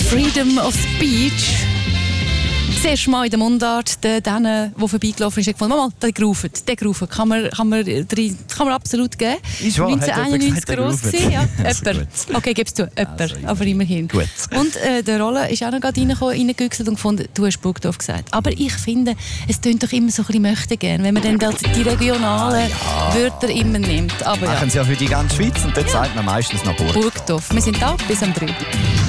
Freedom of Speech. Das erste Mal in der Mundart, denen, die vorbeigelaufen ist, gefunden, Mama, der Graufen, kann man absolut geben. Ist wahr, 1991 gross gewesen, ja. Jemand. Okay, gibst du, jemand, Also, ja. aber immerhin. Gut. Und der Rolle ist auch noch gerade reingegüchselt und gefunden, du hast Burgdorf gesagt. Aber ich finde, es tönt doch immer so ein bisschen möchte gern, wenn man dann die regionalen Wörter immer nimmt. Aber Machen sie ja für die ganze Schweiz und dort sagt man meistens noch Burgdorf. Burgdorf. Wir sind da bis am 3.